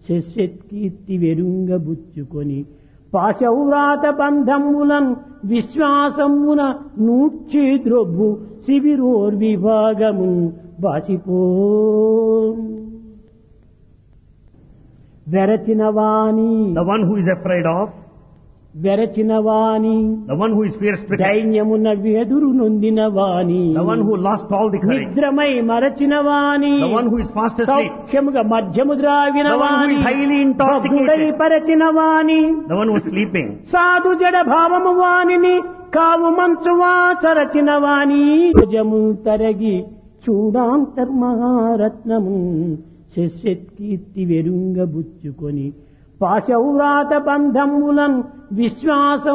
శశ్వత్కీర్తి వెరుంగబుచ్చుకొని పాశౌరాత బంధములన్ విశ్వాసమున నూర్చి ద్రొబ్బు శిబిరోర్విభాగము బాసిపో వెరచినవాణి The one who is afraid of, వెరచినవాణి the one who is fear-stricken, దైన్యమున వెదురు నొందినవాణి the one who lost all the courage, నిద్రమై మరచినవాణి the one who is fast asleep, సౌఖ్యముగా మధ్యము the one who ద్రావినవాణి is highly భగ్గుడై intoxicated, పరచినవాణి the one who is sleeping, సాధు జడ భావము వాణిని కావు మంచువా చరచినవాణి భుజము తరగి చూడాంతర్మహారత్నము శశ్వత్కీర్తి వెరుంగబుచ్చుకొని పాశౌరాత బంధములన్ విశ్వాసం